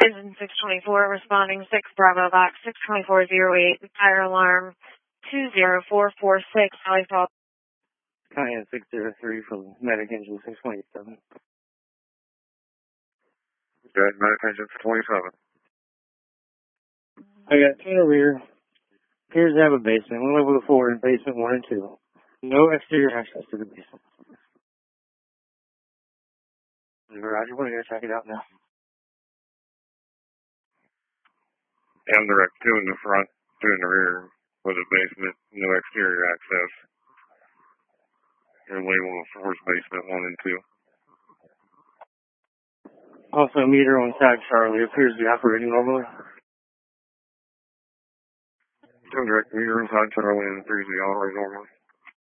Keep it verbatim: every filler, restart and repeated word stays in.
Engine six twenty-four responding six Bravo box six twenty-four zero eight, fire alarm two zero four four six, Valley Falls. Cayenne six zero three from Medic Engine six twenty-seven. Got Medic Engine six twenty-seven. I got two in the rear. Appears to have a basement. One level to four in basement one and two. No exterior access to the basement. Roger, we're going to check it out now. M direct two in the front, two in the rear with a basement, no exterior access. Your label of four's basement one and two. Also, meter on tag Charlie appears to be operating normally. Two direct meter inside Charlie and appears to be operating normally.